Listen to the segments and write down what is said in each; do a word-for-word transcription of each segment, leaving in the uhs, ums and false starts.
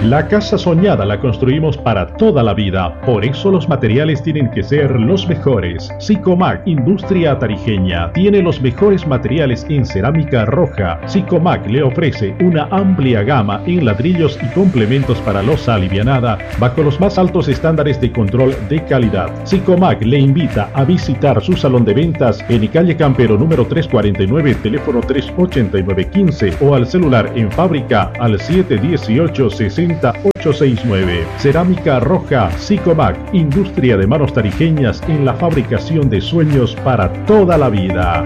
La casa soñada la construimos para toda la vida, por eso los materiales tienen que ser los mejores. Sicomac, industria tarijeña, tiene los mejores materiales en cerámica roja. Sicomac le ofrece una amplia gama en ladrillos y complementos para losa alivianada, bajo los más altos estándares de control de calidad. Sicomac le invita a visitar su salón de ventas en calle Campero número trescientos cuarenta y nueve, teléfono tres ochenta y nueve quince, o al celular en fábrica al siete dieciocho sesenta ochocientos sesenta y nueve. Cerámica roja Sicomac, industria de manos tarijeñas en la fabricación de sueños para toda la vida.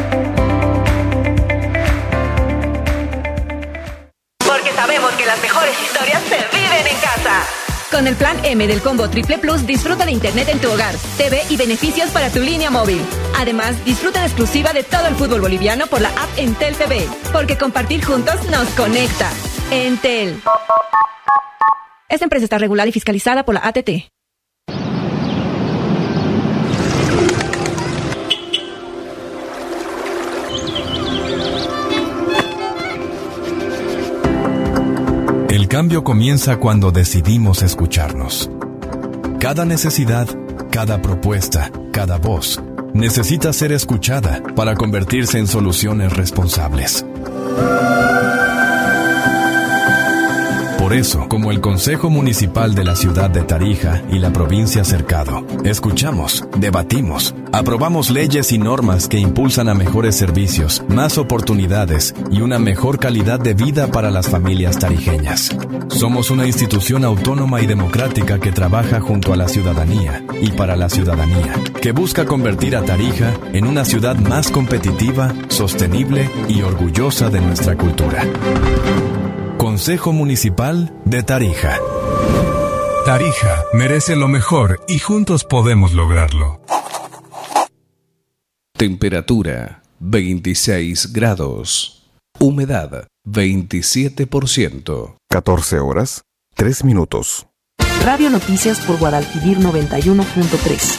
Porque sabemos que las mejores historias se viven en casa. Con el plan M del Combo Triple Plus, disfruta de internet en tu hogar, T V y beneficios para tu línea móvil. Además, disfruta de exclusiva de todo el fútbol boliviano por la app Entel T V, porque compartir juntos nos conecta. Entel. Esta empresa está regulada y fiscalizada por la A T T. El cambio comienza cuando decidimos escucharnos. Cada necesidad, cada propuesta, cada voz necesita ser escuchada para convertirse en soluciones responsables. Por eso, como el Consejo Municipal de la Ciudad de Tarija y la provincia Cercado, escuchamos, debatimos, aprobamos leyes y normas que impulsan a mejores servicios, más oportunidades y una mejor calidad de vida para las familias tarijeñas. Somos una institución autónoma y democrática que trabaja junto a la ciudadanía y para la ciudadanía, que busca convertir a Tarija en una ciudad más competitiva, sostenible y orgullosa de nuestra cultura. Consejo Municipal de Tarija. Tarija merece lo mejor y juntos podemos lograrlo. Temperatura veintiséis grados. Humedad veintisiete por ciento. catorce horas, tres minutos. Radio Noticias por Guadalquivir noventa y uno punto tres.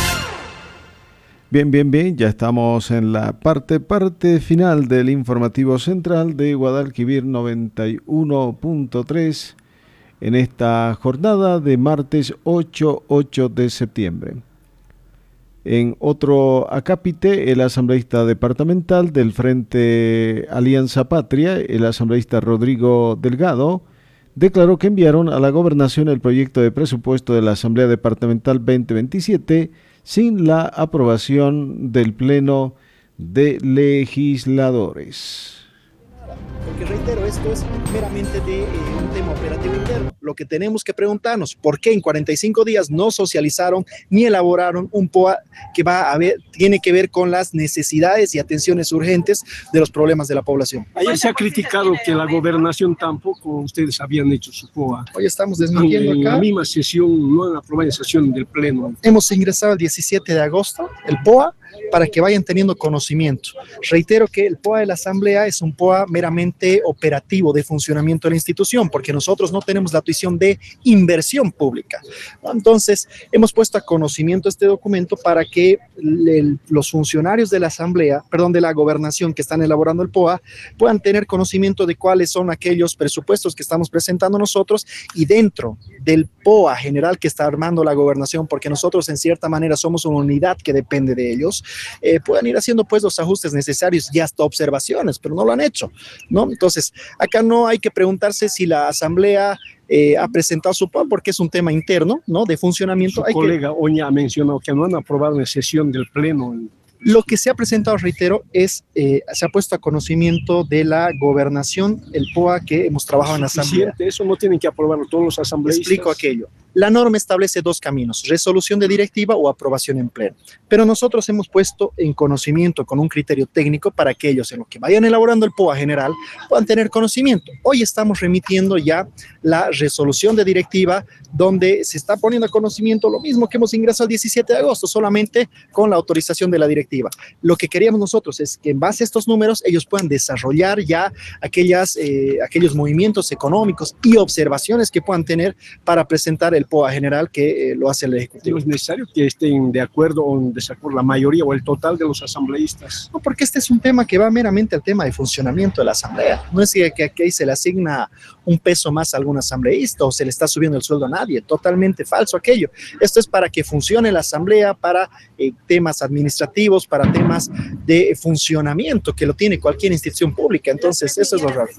Bien, bien, bien, ya estamos en la parte, parte final del informativo central de Guadalquivir noventa y uno punto tres en esta jornada de martes ocho de septiembre. En otro acápite, el asambleísta departamental del Frente Alianza Patria, el asambleísta Rodrigo Delgado, declaró que enviaron a la gobernación el proyecto de presupuesto de la Asamblea Departamental veinte veintisiete sin la aprobación del Pleno de Legisladores. Porque reitero, esto es meramente de eh, un tema operativo interno. Lo que tenemos que preguntarnos, ¿por qué en cuarenta y cinco días no socializaron ni elaboraron un P O A que va a ver, tiene que ver con las necesidades y atenciones urgentes de los problemas de la población? Ayer se ha criticado que la gobernación tampoco ustedes habían hecho su P O A. Hoy estamos desmintiendo acá. En la misma sesión, no en la aprobada sesión del Pleno. Hemos ingresado el diecisiete de agosto el P O A para que vayan teniendo conocimiento. Reitero que el P O A de la Asamblea es un P O A meramente operativo de funcionamiento de la institución, porque nosotros no tenemos la tuición de inversión pública. Entonces, hemos puesto a conocimiento este documento para que el, los funcionarios de la Asamblea, perdón, de la Gobernación que están elaborando el P O A, puedan tener conocimiento de cuáles son aquellos presupuestos que estamos presentando nosotros y dentro del P O A general que está armando la Gobernación, porque nosotros en cierta manera somos una unidad que depende de ellos, eh, puedan ir haciendo pues los ajustes necesarios y hasta observaciones, pero no lo han hecho, ¿no? Entonces, acá no hay que preguntarse si la Asamblea eh, ha presentado su P O A, porque es un tema interno, ¿no? De funcionamiento. Su hay colega que... Oña ha mencionado que no han aprobado en sesión del Pleno. Lo que se ha presentado, reitero, es, eh, se ha puesto a conocimiento de la Gobernación el P O A que hemos trabajado en la Asamblea. Eso no tienen que aprobarlo todos los asambleístas. Explico aquello. La norma establece dos caminos, resolución de directiva o aprobación en pleno. Pero nosotros hemos puesto en conocimiento con un criterio técnico para que ellos, en lo que vayan elaborando el P O A general, puedan tener conocimiento. Hoy estamos remitiendo ya la resolución de directiva donde se está poniendo a conocimiento lo mismo que hemos ingresado el diecisiete de agosto, solamente con la autorización de la directiva. Lo que queríamos nosotros es que en base a estos números ellos puedan desarrollar ya aquellas, eh, aquellos movimientos económicos y observaciones que puedan tener para presentar el P O A general que eh, lo hace el Ejecutivo. ¿No es necesario que estén de acuerdo o en desacuerdo la mayoría o el total de los asambleístas? No, porque este es un tema que va meramente al tema de funcionamiento de la asamblea. No es que, que aquí se le asigna un peso más a algún asambleísta o se le está subiendo el sueldo a nadie. Totalmente falso aquello. Esto es para que funcione la asamblea, para eh, temas administrativos, para temas de funcionamiento que lo tiene cualquier institución pública. Entonces, eso es lo raro.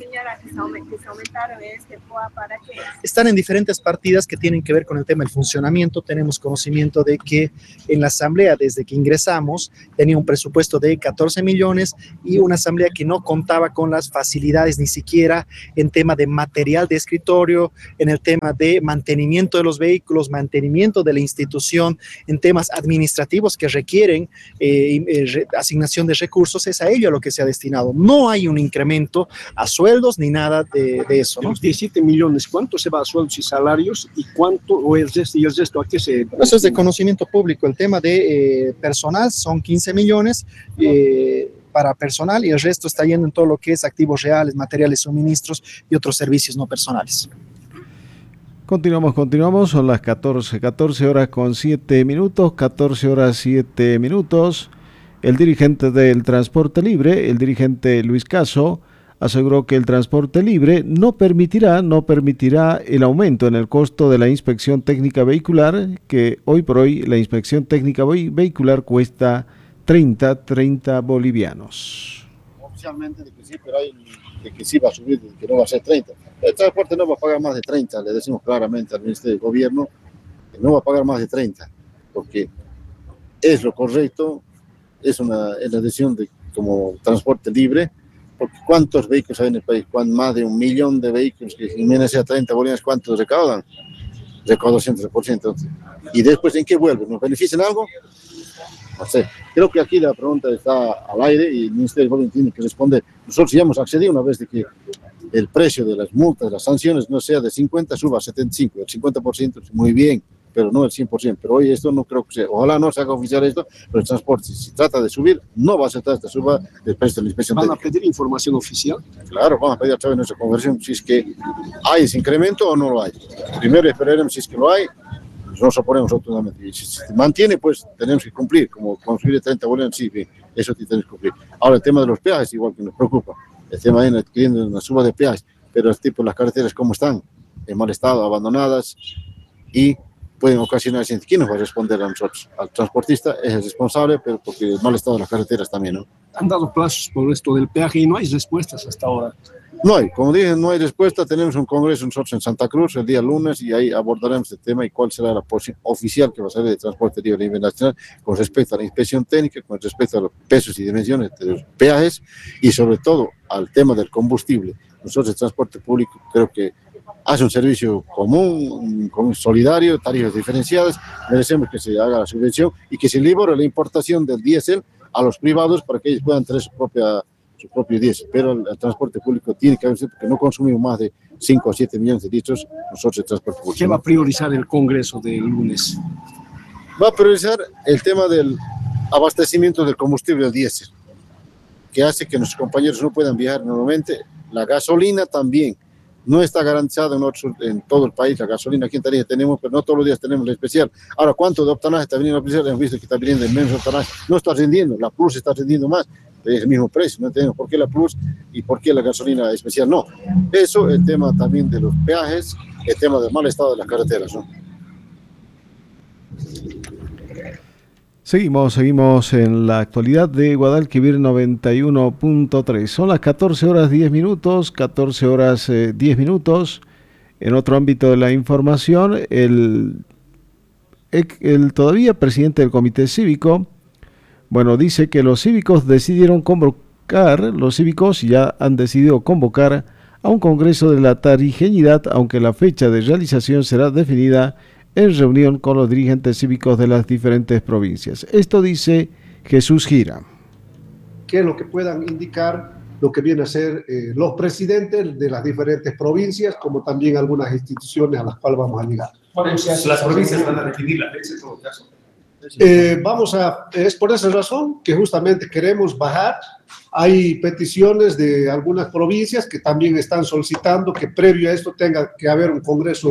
Están en diferentes partidas que tienen que ver con el tema del funcionamiento. Tenemos conocimiento de que en la asamblea, desde que ingresamos, tenía un presupuesto de catorce millones y una asamblea que no contaba con las facilidades ni siquiera en tema de material de escritorio, en el tema de mantenimiento de los vehículos, mantenimiento de la institución, en temas administrativos que requieren eh, eh, asignación de recursos. Es a ello a lo que se ha destinado. No hay un incremento a sueldos ni nada de, de eso, ¿no? Los diecisiete millones, ¿cuánto se va a sueldos y salarios y cuánto, o el resto, y el resto a qué se...? Eso es de conocimiento público. El tema de eh, personal son quince millones eh, para personal y el resto está yendo en todo lo que es activos reales, materiales, suministros y otros servicios no personales. Continuamos, continuamos, son las catorce, catorce horas con siete minutos, catorce horas siete minutos. El dirigente del Transporte Libre, el dirigente Luis Caso, aseguró que el transporte libre no permitirá, no permitirá el aumento en el costo de la inspección técnica vehicular, que hoy por hoy la inspección técnica vehicular cuesta treinta, treinta bolivianos. Oficialmente de que sí, pero hay de que sí va a subir, de que no va a ser treinta. El transporte no va a pagar más de treinta, le decimos claramente al Ministerio de Gobierno que no va a pagar más de treinta, porque es lo correcto, es una, es la decisión de como transporte libre, porque ¿cuántos vehículos hay en el país? ¿Cuántos, más de un millón de vehículos que en menos de treinta bolivianos, ¿cuántos recaudan? Recaudación tres por ciento. ¿Y después en qué vuelven? ¿Nos benefician algo? No sé. Creo que aquí la pregunta está al aire y el Ministerio de Gobierno tiene que responder. Nosotros ya hemos accedido una vez de que el precio de las multas, de las sanciones, no sea de cincuenta, suba a setenta y cinco. El cincuenta por ciento es muy bien, pero no el cien por ciento. Pero hoy esto no creo que sea. Ojalá no se haga oficial esto, pero el transporte, si se trata de subir, no va a aceptar esta suba del precio de la inspección técnica. ¿Van a pedir información oficial? Claro, vamos a pedir a través de nuestra conversión si es que hay ese incremento o no lo hay. Primero esperaremos si es que lo hay, nos oponemos rotundamente. Y si se mantiene, pues tenemos que cumplir. Como construir treinta bolivianos, sí, bien, eso sí tenemos que cumplir. Ahora, el tema de los peajes, igual que nos preocupa. El tema de adquiriendo una suba de peajes, pero el tipo de las carreteras, ¿cómo están? En mal estado, abandonadas y pueden ocasionar accidentes. ¿Quién nos va a responder a nosotros? Al transportista es el responsable, pero porque el mal estado de las carreteras también, ¿no? Han dado plazos por esto del peaje y no hay respuestas hasta ahora. No hay, como dije, no hay respuesta. Tenemos un congreso nosotros en Santa Cruz el día lunes y ahí abordaremos el tema y cuál será la posición oficial que va a ser de transporte libre a nivel nacional con respecto a la inspección técnica, con respecto a los pesos y dimensiones de los peajes y sobre todo al tema del combustible. Nosotros el transporte público creo que hace un servicio común, común solidario, tarifas diferenciadas, merecemos que se haga la subvención y que se libere la importación del diésel a los privados para que ellos puedan tener su propia su propio diésel, pero el, el transporte público tiene que haber, porque no consumimos más de cinco o siete millones de litros nosotros el transporte público. ¿Qué va a priorizar el Congreso del lunes? Va a priorizar el tema del abastecimiento del combustible del diésel, que hace que nuestros compañeros no puedan viajar normalmente. La gasolina también no está garantizada en, otro, en todo el país. La gasolina aquí en Tarija tenemos, pero no todos los días tenemos la especial. Ahora, ¿cuánto de octanaje está viniendo la especial? Hemos visto que está viniendo en menos octanaje. No está rindiendo, la Plus está rindiendo más. Es el mismo precio, no entendemos por qué la Plus y por qué la gasolina especial no. Eso, el tema también de los peajes, el tema del mal estado de las carreteras, ¿no? Seguimos, seguimos en la actualidad de Guadalquivir noventa y uno punto tres. Son las catorce horas diez minutos, catorce horas eh, diez minutos. En otro ámbito de la información, el, el todavía presidente del Comité Cívico, bueno, dice que los cívicos decidieron convocar, los cívicos ya han decidido convocar a un congreso de la tarijeñidad, aunque la fecha de realización será definida en reunión con los dirigentes cívicos de las diferentes provincias. Esto dice Jesús Gira. Que es lo que puedan indicar lo que viene a ser eh, los presidentes de las diferentes provincias, como también algunas instituciones a las cuales vamos a llegar. Bueno, las provincias van a definir la fecha en todo caso. Eh, vamos a, es por esa razón que justamente queremos bajar. Hay peticiones de algunas provincias que también están solicitando que previo a esto tenga que haber un congreso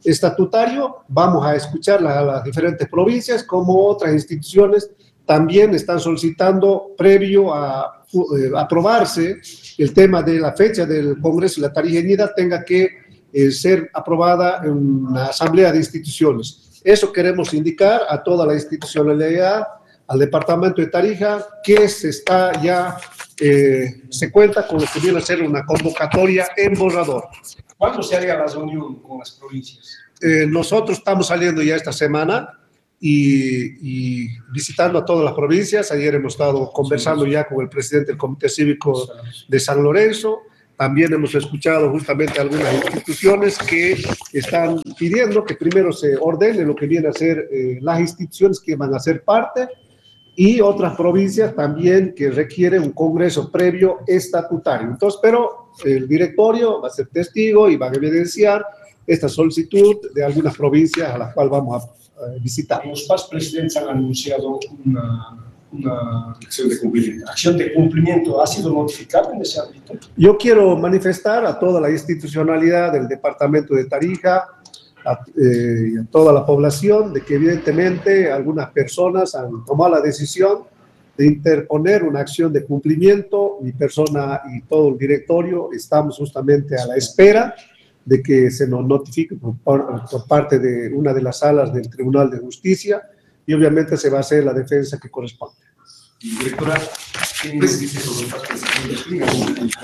estatutario, vamos a escuchar a las diferentes provincias, como otras instituciones también están solicitando, previo a eh, aprobarse el tema de la fecha del Congreso de la Tarijeñidad, tenga que eh, ser aprobada en una asamblea de instituciones. Eso queremos indicar a toda la institucionalidad, al departamento de Tarija, que se está ya, eh, se cuenta con lo que viene a ser una convocatoria en borrador. ¿Cuándo se haría la reunión con las provincias? Eh, nosotros estamos saliendo ya esta semana y, y visitando a todas las provincias. Ayer hemos estado conversando ya con el presidente del Comité Cívico de San Lorenzo. También hemos escuchado justamente algunas instituciones que están pidiendo que primero se ordene lo que viene a ser eh, las instituciones que van a ser parte, y otras provincias también que requieren un congreso previo estatutario. Entonces, pero el directorio va a ser testigo y va a evidenciar esta solicitud de algunas provincias a las cuales vamos a, a visitar. Los P A S presidentes han anunciado una, una acción de cumplimiento. ¿Acción de cumplimiento ha sido notificada en ese ámbito? Yo quiero manifestar a toda la institucionalidad del departamento de Tarija, a, eh, a toda la población, de que evidentemente algunas personas han tomado la decisión de interponer una acción de cumplimiento. Mi persona y todo el directorio estamos justamente a la espera de que se nos notifique por, por parte de una de las salas del Tribunal de Justicia, y obviamente se va a hacer la defensa que corresponde. Directora, ¿qué dice sobre el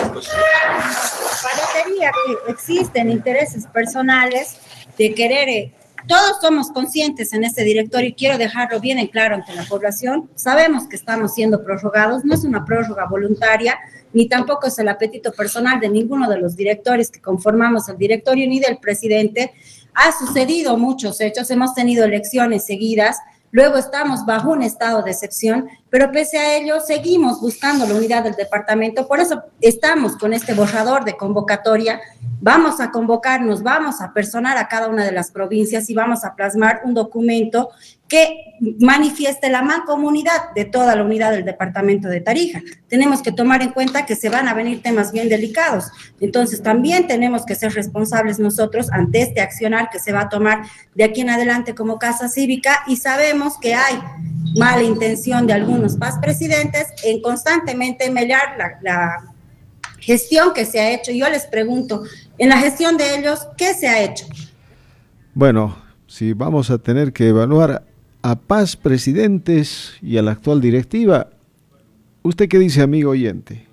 Parecería que existen intereses personales de querer, eh, todos somos conscientes en este directorio, y quiero dejarlo bien en claro ante la población. Sabemos que estamos siendo prorrogados, no es una prórroga voluntaria, ni tampoco es el apetito personal de ninguno de los directores que conformamos el directorio, ni del presidente. Ha sucedido muchos hechos, hemos tenido elecciones seguidas, luego estamos bajo un estado de excepción, pero pese a ello seguimos buscando la unidad del departamento. Por eso estamos con este borrador de convocatoria. Vamos a convocarnos, vamos a personar a cada una de las provincias y vamos a plasmar un documento que manifieste la mancomunidad de toda la unidad del departamento de Tarija. Tenemos que tomar en cuenta que se van a venir temas bien delicados, entonces también tenemos que ser responsables nosotros ante este accionar que se va a tomar de aquí en adelante como Casa Cívica, y sabemos que hay mala intención de algunos P A S presidentes en constantemente melar la, la gestión que se ha hecho. Yo les pregunto, en la gestión de ellos, ¿qué se ha hecho? Bueno, si vamos a tener que evaluar a P A S presidentes y a la actual directiva, ¿usted qué dice, amigo oyente?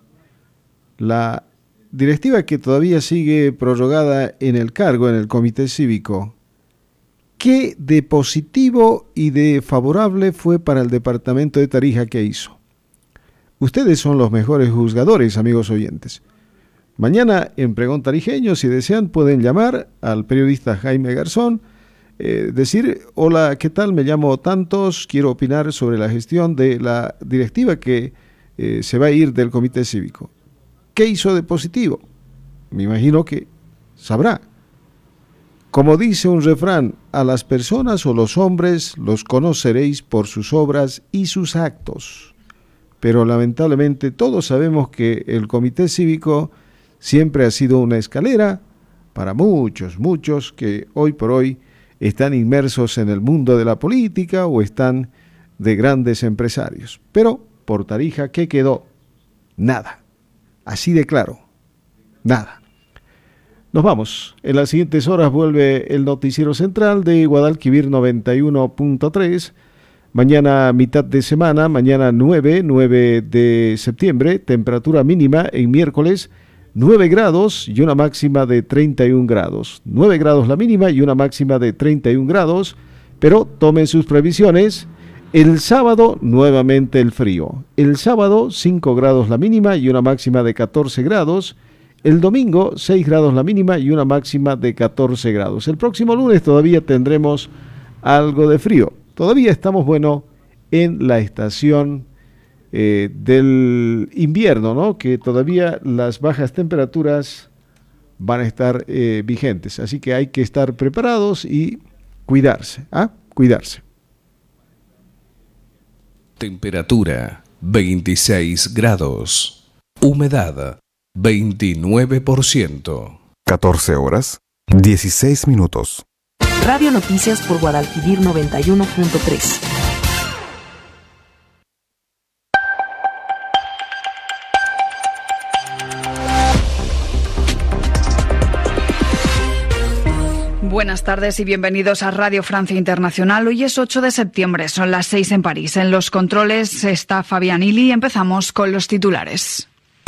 La directiva que todavía sigue prorrogada en el cargo, en el Comité Cívico, ¿qué de positivo y de favorable fue para el departamento de Tarija que hizo? Ustedes son los mejores juzgadores, amigos oyentes. Mañana en Pregón Tarijeño, si desean, pueden llamar al periodista Jaime Garzón, eh, decir, hola, ¿qué tal? Me llamo tantos, quiero opinar sobre la gestión de la directiva que eh, se va a ir del Comité Cívico. ¿Qué hizo de positivo? Me imagino que sabrá. Como dice un refrán, a las personas o los hombres los conoceréis por sus obras y sus actos. Pero lamentablemente todos sabemos que el Comité Cívico siempre ha sido una escalera para muchos, muchos que hoy por hoy están inmersos en el mundo de la política o están de grandes empresarios. Pero por Tarija, ¿qué quedó? Nada. Así de claro. Nada. Nos vamos. En las siguientes horas vuelve el noticiero central de Guadalquivir noventa y uno punto tres. Mañana mitad de semana, mañana nueve, nueve de septiembre, temperatura mínima en miércoles nueve grados y una máxima de treinta y un grados. nueve grados la mínima y una máxima de treinta y un grados, pero tomen sus previsiones. El sábado nuevamente el frío. El sábado cinco grados la mínima y una máxima de catorce grados. El domingo seis grados la mínima y una máxima de catorce grados. El próximo lunes todavía tendremos algo de frío. Todavía estamos, bueno, en la estación eh, del invierno, ¿no? Que todavía las bajas temperaturas van a estar eh, vigentes. Así que hay que estar preparados y cuidarse, ¿ah? Cuidarse. Temperatura veintiséis grados. Humedad veintinueve por ciento. catorce horas, dieciséis minutos. Radio Noticias por Guadalquivir noventa y uno punto tres. Buenas tardes y bienvenidos a Radio Francia Internacional. Hoy es ocho de septiembre, son las seis en París. En los controles está Fabián Ili y empezamos con los titulares.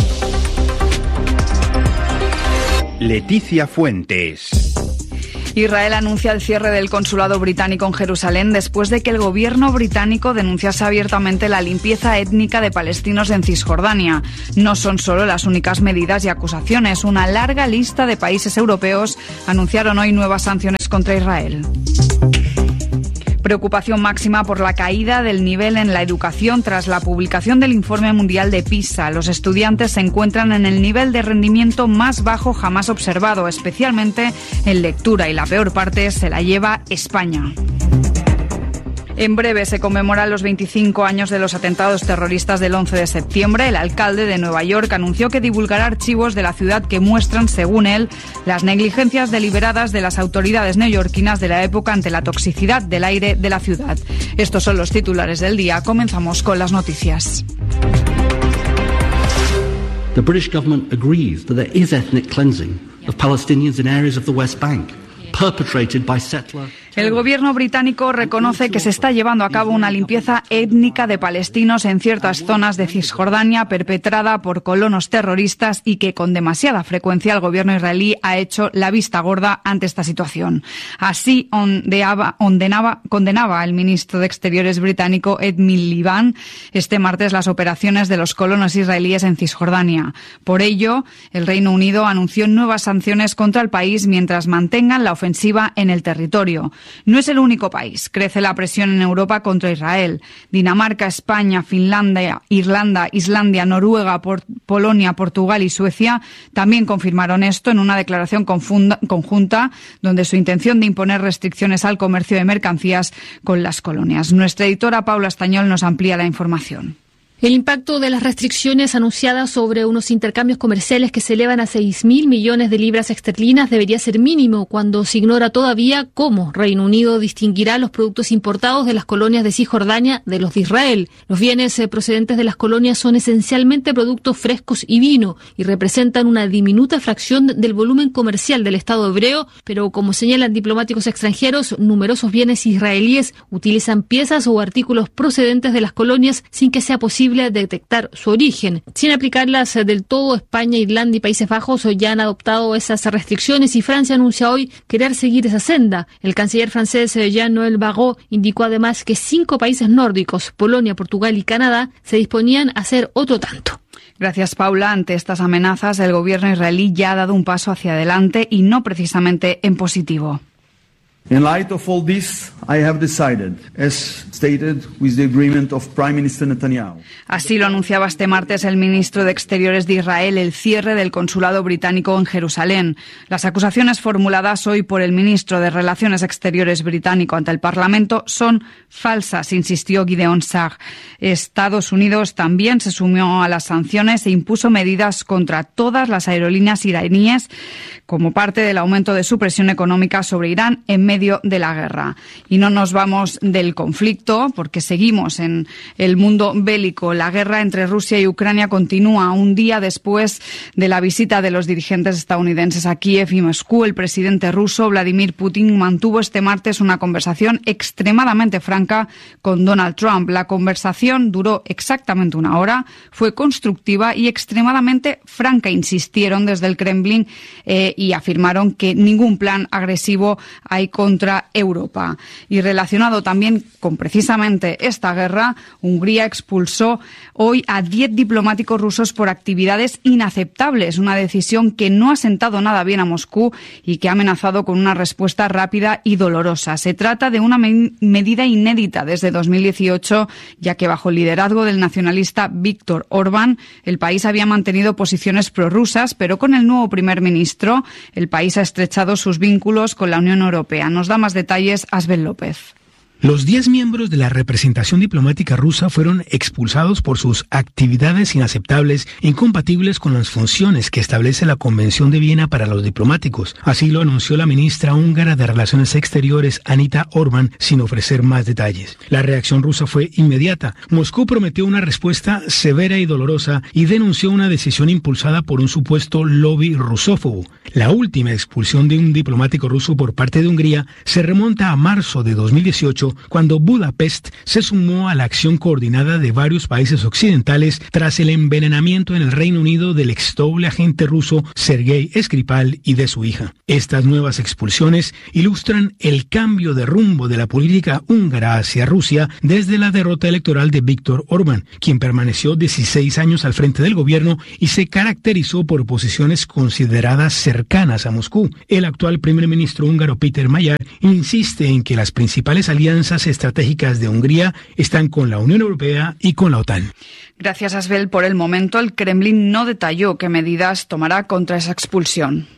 Leticia Fuentes. Israel anuncia el cierre del consulado británico en Jerusalén después de que el gobierno británico denunciase abiertamente la limpieza étnica de palestinos en Cisjordania. No son solo las únicas medidas y acusaciones. Una larga lista de países europeos anunciaron hoy nuevas sanciones contra Israel. Preocupación máxima por la caída del nivel en la educación tras la publicación del informe mundial de PISA. Los estudiantes se encuentran en el nivel de rendimiento más bajo jamás observado, especialmente en lectura, y la peor parte se la lleva España. En breve se conmemoran los veinticinco años de los atentados terroristas del once de septiembre. El alcalde de Nueva York anunció que divulgará archivos de la ciudad que muestran, según él, las negligencias deliberadas de las autoridades neoyorquinas de la época ante la toxicidad del aire de la ciudad. Estos son los titulares del día. Comenzamos con las noticias. The British government agrees that there is ethnic cleansing of Palestinians in areas of the West Bank, perpetrated by settler. El gobierno británico reconoce que se está llevando a cabo una limpieza étnica de palestinos en ciertas zonas de Cisjordania perpetrada por colonos terroristas y que con demasiada frecuencia el gobierno israelí ha hecho la vista gorda ante esta situación. Así ondeaba, ondenaba, condenaba el ministro de Exteriores británico Ed Miliband este martes las operaciones de los colonos israelíes en Cisjordania. Por ello, el Reino Unido anunció nuevas sanciones contra el país mientras mantengan la ofensiva en el territorio. No es el único país. Crece la presión en Europa contra Israel. Dinamarca, España, Finlandia, Irlanda, Islandia, Noruega, Por- Polonia, Portugal y Suecia también confirmaron esto en una declaración confunda- conjunta donde su intención de imponer restricciones al comercio de mercancías con las colonias. Nuestra editora Paula Estañol nos amplía la información. El impacto de las restricciones anunciadas sobre unos intercambios comerciales que se elevan a seis mil millones de libras esterlinas debería ser mínimo cuando se ignora todavía cómo Reino Unido distinguirá los productos importados de las colonias de Cisjordania de los de Israel. Los bienes procedentes de las colonias son esencialmente productos frescos y vino y representan una diminuta fracción del volumen comercial del Estado hebreo, pero como señalan diplomáticos extranjeros, numerosos bienes israelíes utilizan piezas o artículos procedentes de las colonias sin que sea posible detectar su origen. Sin aplicarlas del todo, España, Irlanda y Países Bajos ya han adoptado esas restricciones y Francia anuncia hoy querer seguir esa senda. El canciller francés Jean-Noël Barrot indicó además que cinco países nórdicos, Polonia, Portugal y Canadá, se disponían a hacer otro tanto. Gracias, Paula. Ante estas amenazas, el gobierno israelí ya ha dado un paso hacia adelante y no precisamente en positivo. In light of all this, I have decided, as stated with the agreement of Prime Minister Netanyahu. Así lo anunciaba este martes el ministro de Exteriores de Israel, el cierre del consulado británico en Jerusalén. Las acusaciones formuladas hoy por el ministro de Relaciones Exteriores británico ante el Parlamento son falsas, insistió Gideon Sa'ar. Estados Unidos también se sumió a las sanciones e impuso medidas contra todas las aerolíneas iraníes como parte del aumento de su presión económica sobre Irán en medio de la guerra. Y no nos vamos del conflicto porque seguimos en el mundo bélico. La guerra entre Rusia y Ucrania continúa un día después de la visita de los dirigentes estadounidenses a Kiev y Moscú. El presidente ruso Vladimir Putin mantuvo este martes una conversación extremadamente franca con Donald Trump. La conversación duró exactamente una hora, fue constructiva y extremadamente franca, insistieron desde el Kremlin eh, y afirmaron que ningún plan agresivo hay contra Europa. Y relacionado también con precisamente esta guerra, Hungría expulsó hoy a diez diplomáticos rusos por actividades inaceptables, una decisión que no ha sentado nada bien a Moscú y que ha amenazado con una respuesta rápida y dolorosa. Se trata de una me- medida inédita desde dos mil dieciocho, ya que bajo el liderazgo del nacionalista Viktor Orbán, el país había mantenido posiciones prorrusas, pero con el nuevo primer ministro, el país ha estrechado sus vínculos con la Unión Europea. Nos da más detalles Asbel López. Los diez miembros de la representación diplomática rusa fueron expulsados por sus actividades inaceptables e incompatibles con las funciones que establece la Convención de Viena para los diplomáticos. Así lo anunció la ministra húngara de Relaciones Exteriores, Anita Orbán, sin ofrecer más detalles. La reacción rusa fue inmediata. Moscú prometió una respuesta severa y dolorosa y denunció una decisión impulsada por un supuesto lobby rusófobo. La última expulsión de un diplomático ruso por parte de Hungría se remonta a marzo de dos mil dieciocho, cuando Budapest se sumó a la acción coordinada de varios países occidentales tras el envenenamiento en el Reino Unido del ex doble agente ruso Sergei Skripal y de su hija. Estas nuevas expulsiones ilustran el cambio de rumbo de la política húngara hacia Rusia desde la derrota electoral de Viktor Orbán, quien permaneció dieciséis años al frente del gobierno y se caracterizó por posiciones consideradas cercanas a Moscú. El actual primer ministro húngaro Péter Magyar insiste en que las principales alianzas estratégicas de Hungría están con la Unión Europea y con la OTAN. Gracias, Asbel. Por el momento, el Kremlin no detalló qué medidas tomará contra esa expulsión.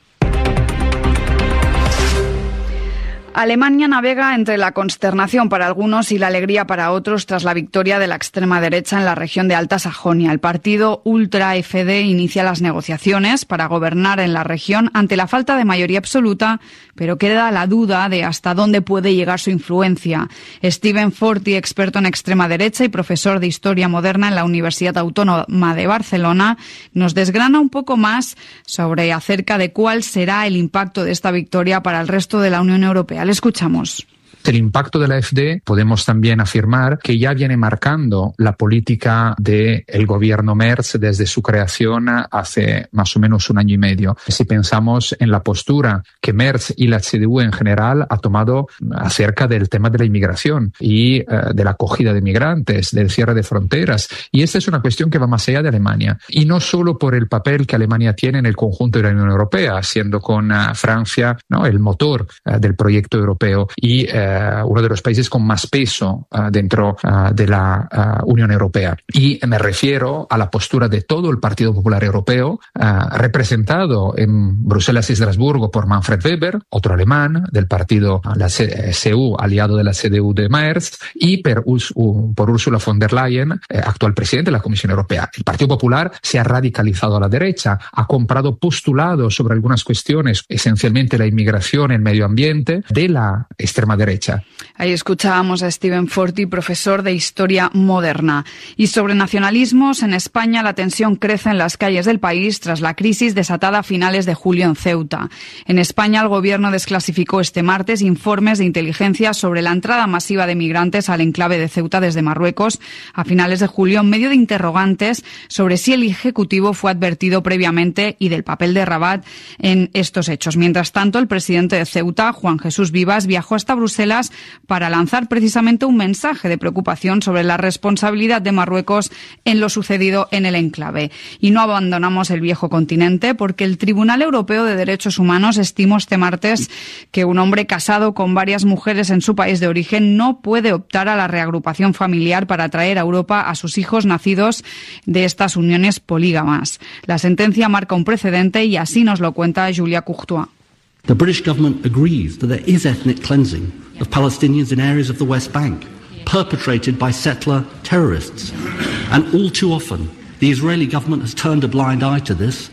Alemania navega entre la consternación para algunos y la alegría para otros tras la victoria de la extrema derecha en la región de Alta Sajonia. El partido Ultra F D inicia las negociaciones para gobernar en la región ante la falta de mayoría absoluta, pero queda la duda de hasta dónde puede llegar su influencia. Steven Forti, experto en extrema derecha y profesor de Historia Moderna en la Universidad Autónoma de Barcelona, nos desgrana un poco más sobre acerca de cuál será el impacto de esta victoria para el resto de la Unión Europea. Le escuchamos. El impacto de la A F D podemos también afirmar que ya viene marcando la política del gobierno Merz desde su creación hace más o menos un año y medio. Si pensamos en la postura que Merz y la C D U en general ha tomado acerca del tema de la inmigración y uh, de la acogida de migrantes, del cierre de fronteras. Y esta es una cuestión que va más allá de Alemania. Y no solo por el papel que Alemania tiene en el conjunto de la Unión Europea, siendo con uh, Francia, ¿no?, el motor uh, del proyecto europeo y uh, uno de los países con más peso uh, dentro uh, de la uh, Unión Europea. Y me refiero a la postura de todo el Partido Popular Europeo, uh, representado en Bruselas y Estrasburgo por Manfred Weber, otro alemán del partido la C S U, aliado de la C D U de Merz, y per Urs, uh, por Ursula von der Leyen, eh, actual presidente de la Comisión Europea. El Partido Popular se ha radicalizado a la derecha, ha comprado postulados sobre algunas cuestiones, esencialmente la inmigración, el medio ambiente, de la extrema derecha. Ahí escuchábamos a Steven Forti, profesor de Historia Moderna. Y sobre nacionalismos, en España la tensión crece en las calles del país tras la crisis desatada a finales de julio en Ceuta. En España el gobierno desclasificó este martes informes de inteligencia sobre la entrada masiva de migrantes al enclave de Ceuta desde Marruecos a finales de julio, en medio de interrogantes sobre si el Ejecutivo fue advertido previamente y del papel de Rabat en estos hechos. Mientras tanto, el presidente de Ceuta, Juan Jesús Vivas, viajó hasta Bruselas para lanzar precisamente un mensaje de preocupación sobre la responsabilidad de Marruecos en lo sucedido en el enclave. Y no abandonamos el viejo continente porque el Tribunal Europeo de Derechos Humanos estimó este martes que un hombre casado con varias mujeres en su país de origen no puede optar a la reagrupación familiar para traer a Europa a sus hijos nacidos de estas uniones polígamas. La sentencia marca un precedente y así nos lo cuenta Julia Courtois. The British government agrees that there is ethnic cleansing of Palestinians in areas of the West Bank, perpetrated by settler terrorists. And all too often, the Israeli government has turned a blind eye to this.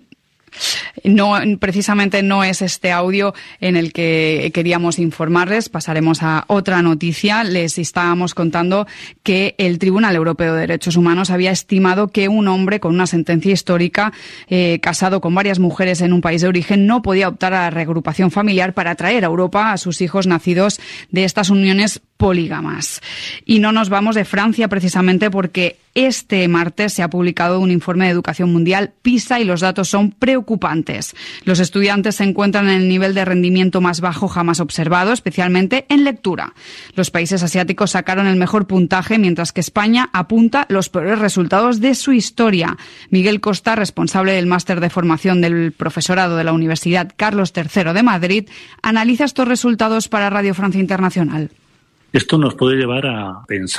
No, precisamente no es este audio en el que queríamos informarles. Pasaremos a otra noticia. Les estábamos contando que el Tribunal Europeo de Derechos Humanos había estimado que un hombre con una sentencia histórica, eh, casado con varias mujeres en un país de origen, no podía optar a la reagrupación familiar para traer a Europa a sus hijos nacidos de estas uniones polígamas. Y no nos vamos de Francia precisamente porque este martes se ha publicado un informe de educación mundial PISA y los datos son preocupantes. Los estudiantes se encuentran en el nivel de rendimiento más bajo jamás observado, especialmente en lectura. Los países asiáticos sacaron el mejor puntaje, mientras que España apunta los peores resultados de su historia. Miguel Costa, responsable del máster de formación del profesorado de la Universidad Carlos tercero de Madrid, analiza estos resultados para Radio Francia Internacional. Esto nos puede llevar a pensar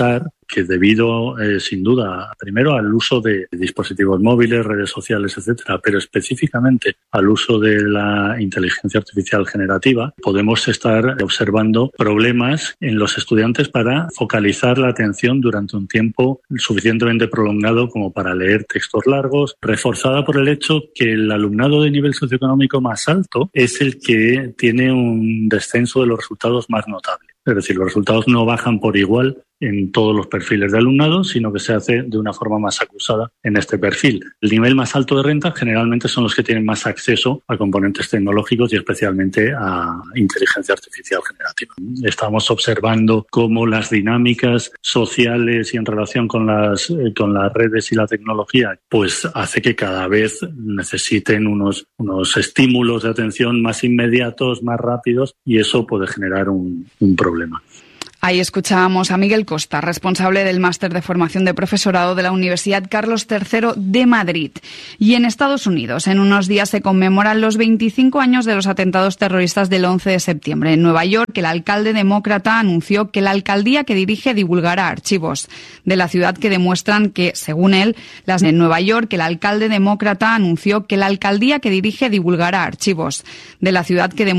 que debido, eh, sin duda, primero al uso de dispositivos móviles, redes sociales, etcétera, pero específicamente al uso de la inteligencia artificial generativa, podemos estar observando problemas en los estudiantes para focalizar la atención durante un tiempo suficientemente prolongado como para leer textos largos, reforzada por el hecho que el alumnado de nivel socioeconómico más alto es el que tiene un descenso de los resultados más notable. Es decir, los resultados no bajan por igual en todos los perfiles de alumnado, sino que se hace de una forma más acusada en este perfil. El nivel más alto de renta generalmente son los que tienen más acceso a componentes tecnológicos y especialmente a inteligencia artificial generativa. Estamos observando cómo las dinámicas sociales y en relación con las, eh, con las redes y la tecnología, pues hace que cada vez necesiten unos, unos estímulos de atención más inmediatos, más rápidos, y eso puede generar un, un problema. Ahí escuchábamos a Miguel Costa, responsable del Máster de Formación de Profesorado de la Universidad Carlos tercero de Madrid. Y en Estados Unidos, en unos días se conmemoran los veinticinco años de los atentados terroristas del once de septiembre. En Nueva York, el alcalde demócrata anunció que la alcaldía que dirige divulgará archivos de la ciudad que demuestran que, según él, las en Nueva York, el alcalde demócrata anunció que la alcaldía que dirige divulgará archivos de la ciudad que demuestran